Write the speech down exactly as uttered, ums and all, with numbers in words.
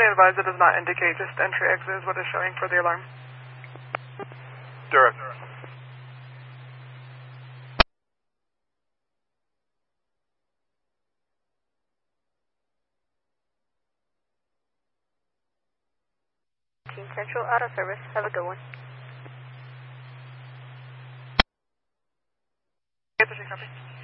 Be advised it does not indicate, just entry exit is what is showing for the alarm. Direct. Team Central Auto Service, have a good one. Get the copy.